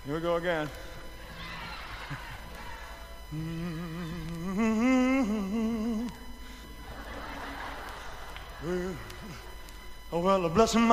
Here we go again. Oh, well, bless him.